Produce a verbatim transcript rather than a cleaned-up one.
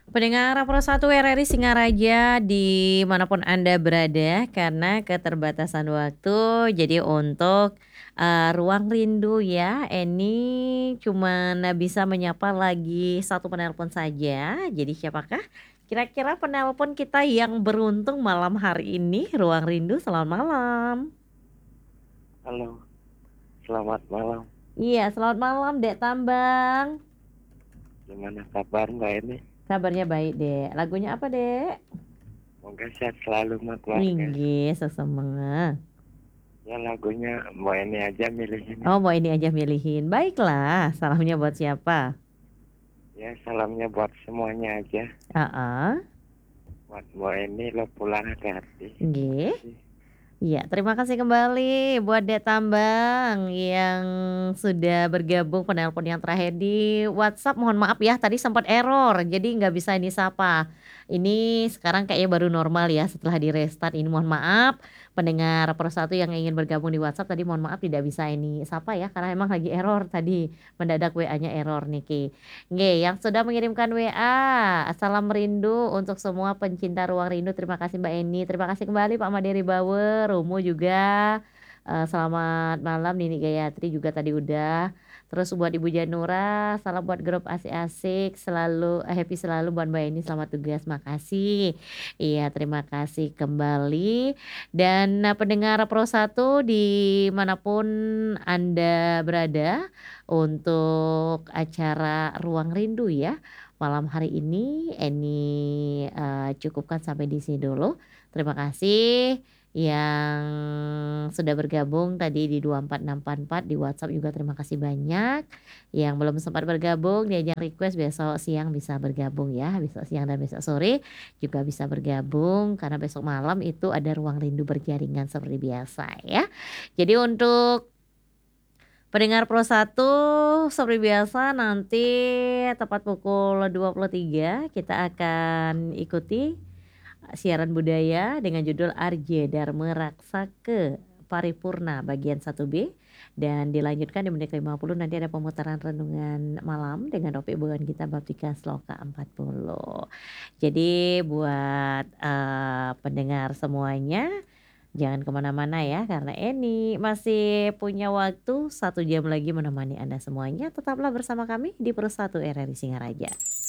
Pendengar Pro satu R R I Singaraja dimanapun Anda berada, karena keterbatasan waktu jadi untuk, eee, Ruang Rindu ya, Eni cuman bisa menyapa lagi satu penelpon saja. Jadi siapakah kira-kira penelpon kita yang beruntung malam hari ini? Ruang Rindu, selamat malam. Halo, selamat malam. Iya, selamat malam, Dek Tambang. Gimana kabar Mbak Eni? Kabarnya baik, Dek. Lagunya apa, Dek? Semoga sehat selalu sama keluarga. Inggih, sesemenge. Ya lagunya Mbak Eni aja milihin ya. Oh, mau ini aja milihin. Baiklah, salamnya buat siapa? Ya salamnya buat semuanya aja. Heeh. Buat Mbak Eni lo pulang hati-hati. Nggih. Iya, terima kasih kembali buat Dek Tambang yang sudah bergabung penelpon yang terakhir di WhatsApp. Mohon maaf ya, tadi sempat error, jadi nggak bisa ini sapa. Ini sekarang kayaknya baru normal ya setelah di-restart ini, mohon maaf. Pendengar Pro satu yang ingin bergabung di WhatsApp tadi mohon maaf tidak bisa ini sapa ya, karena emang lagi error tadi, mendadak W A-nya error niki. Nggih, yang sudah mengirimkan W A, salam rindu untuk semua pencinta Ruang Rindu, terima kasih Mbak Eni, terima kasih kembali Pak Maderi Bauer, Romo juga, eee, selamat malam, Nini Gayatri juga tadi udah. Terus buat Ibu Janura, salam buat grup asik-asik, selalu eh, happy selalu buat Mbak Eni, selamat tugas, makasih. Iya, terima kasih kembali. Dan, nah, pendengar Pro satu dimanapun Anda berada, untuk acara Ruang Rindu ya, malam hari ini Eni, eee, cukupkan sampai di sini dulu. Terima kasih yang sudah bergabung tadi di dua empat enam empat empat, di WhatsApp juga terima kasih banyak. Yang belum sempat bergabung diajak request besok siang bisa bergabung ya, besok siang dan besok sore juga bisa bergabung, karena besok malam itu ada Ruang Rindu berjaringan seperti biasa ya. Jadi untuk pendengar Pro satu seperti biasa nanti tepat pukul dua puluh tiga kita akan ikuti siaran budaya dengan judul Arje Dharma Raksake Paripurna bagian satu B, dan dilanjutkan di menit lima puluh nanti ada pemutaran renungan malam dengan Topik Bukan Kita bab tiga sloka empat puluh. Jadi buat, eee, pendengar semuanya, jangan kemana-mana ya, karena Eni masih punya waktu satu jam lagi menemani Anda semuanya. Tetaplah bersama kami di Pro satu R R I Singaraja.